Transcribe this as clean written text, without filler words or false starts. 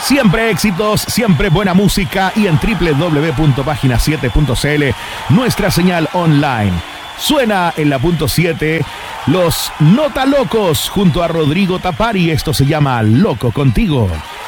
Siempre éxitos, siempre buena música y en www.pagina7.cl, nuestra señal online. Suena en la punto 7 los Nota Locos junto a Rodrigo Tapari. Esto se llama Loco Contigo.